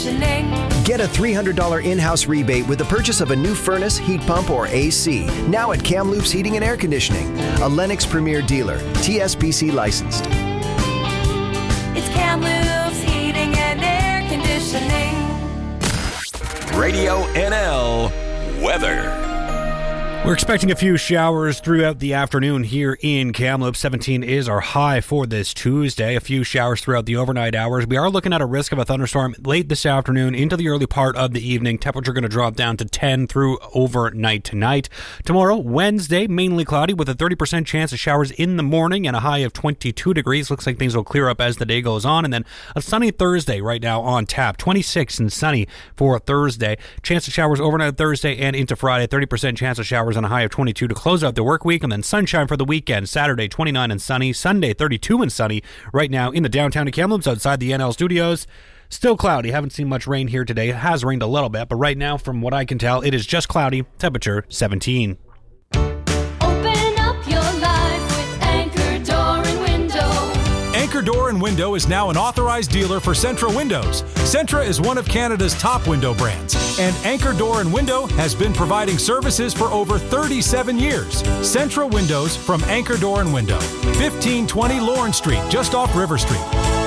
conditioning. Get a $300 in-house rebate with the purchase of a new furnace, heat pump, or AC. Now at Kamloops Heating and Air Conditioning, a Lennox Premier dealer, TSPC licensed. It's Kamloops Heating and Air Conditioning. Radio NL weather. We're expecting a few showers throughout the afternoon here in Kamloops. 17 is our high for this Tuesday. A few showers throughout the overnight hours. We are looking at a risk of a thunderstorm late this afternoon into the early part of the evening. Temperature going to drop down to 10 through overnight tonight. Tomorrow, Wednesday, mainly cloudy with a 30% chance of showers in the morning and a high of 22 degrees. Looks like things will clear up as the day goes on. And then a sunny Thursday right now on tap. 26 and sunny for Thursday. Chance of showers overnight Thursday and into Friday. 30% chance of showers on a high of 22 to close out the work week, and then sunshine for the weekend. Saturday 29 and sunny, Sunday 32 and sunny. Right now in the downtown of Kamloops outside the NL studios. Still cloudy. Haven't seen much rain here today. It has rained a little bit, but right now from what I can tell it is just cloudy. Temperature 17. Anchor Door and Window is now an authorized dealer for Centra Windows. Centra is one of Canada's top window brands, and Anchor Door and Window has been providing services for over 37 years. Centra Windows from Anchor Door and Window, 1520 Lawrence Street, just off River Street.